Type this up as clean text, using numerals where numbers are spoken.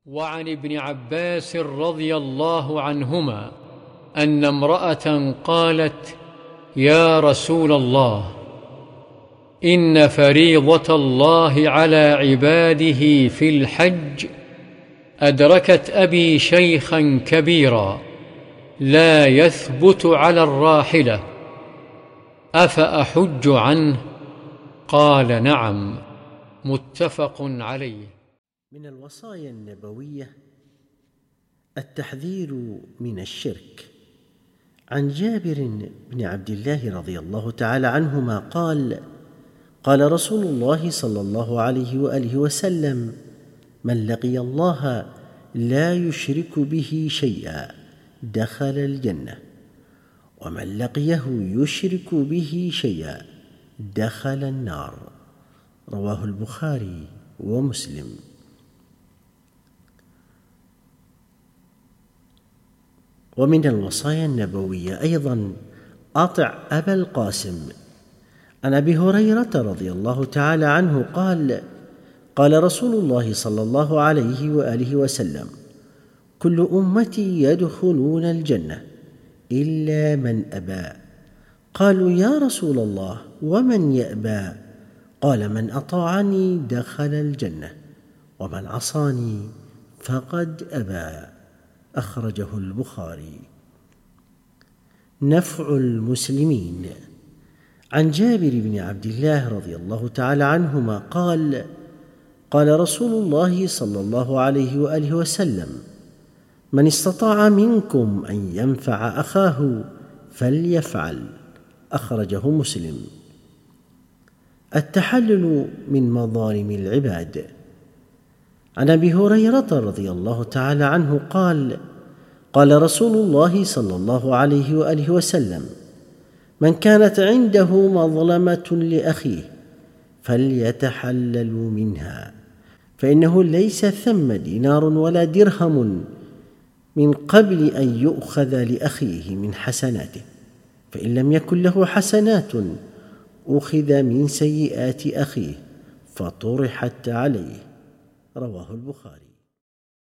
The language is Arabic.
وعن ابن عباس رضي الله عنهما أن امرأة قالت: يا رسول الله، إن فريضة الله على عباده في الحج أدركت أبي شيخا كبيرا لا يثبت على الراحلة، أفأحج عنه؟ قال: نعم. متفق عليه. من الوصايا النبوية التحذير من الشرك. عن جابر بن عبد الله رضي الله تعالى عنهما قال: قال رسول الله صلى الله عليه وآله وسلم: من لقي الله لا يشرك به شيئا دخل الجنة، ومن لقيه يشرك به شيئا دخل النار. رواه البخاري ومسلم. ومن الوصايا النبوية أيضا أطع أبا القاسم. عن أبي هريرة رضي الله تعالى عنه قال: قال رسول الله صلى الله عليه وآله وسلم: كل أمتي يدخلون الجنة إلا من أبى. قالوا: يا رسول الله، ومن يأبى؟ قال: من أطاعني دخل الجنة، ومن عصاني فقد أبى. أخرجه البخاري. نفع المسلمين. عن جابر بن عبد الله رضي الله تعالى عنهما قال: قال رسول الله صلى الله عليه وآله وسلم: من استطاع منكم أن ينفع أخاه فليفعل. أخرجه مسلم. التحلل من مظالم العباد. عن أبي هريرة رضي الله تعالى عنه قال: قال رسول الله صلى الله عليه وآله وسلم: من كانت عنده مظلمة لأخيه فليتحلل منها، فإنه ليس ثم دينار ولا درهم من قبل أن يؤخذ لأخيه من حسناته، فإن لم يكن له حسنات أخذ من سيئات أخيه فطرحت عليه. رواه البخاري.